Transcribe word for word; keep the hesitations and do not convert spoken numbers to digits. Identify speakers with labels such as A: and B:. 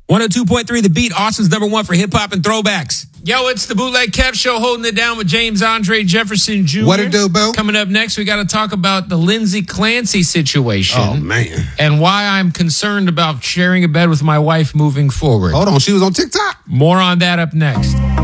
A: one oh two point three The Beat, Austin's number one for hip-hop and throwbacks. Yo, it's the Bootleg Kev Show, holding it down with James Andre Jefferson Junior
B: What it do, Boo?
A: Coming up next, we got to talk about the Lindsay Clancy situation.
B: Oh, man.
A: And why I'm concerned about sharing a bed with my wife moving forward.
B: Hold on, she was on TikTok?
A: More on that up next.